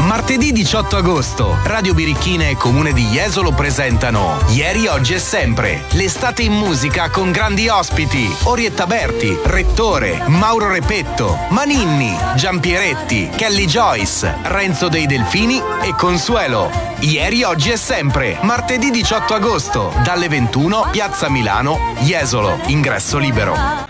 Martedì 18 agosto, Radio Birichina e Comune di Jesolo presentano Ieri, Oggi e Sempre. L'estate in musica con grandi ospiti. Orietta Berti, Rettore, Mauro Repetto, Maninni, Giampieretti, Kelly Joyce, Renzo dei Delfini e Consuelo. Ieri, Oggi e Sempre. Martedì 18 agosto, dalle 21, Piazza Milano, Jesolo. Ingresso libero.